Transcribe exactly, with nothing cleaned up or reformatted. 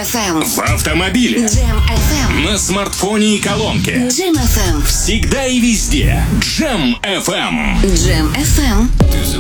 эф эм. В автомобиле. Джем эф эм. На смартфоне и колонке. Джем эф эм. Всегда и везде. Джем эф эм. Джем эф эм. Ты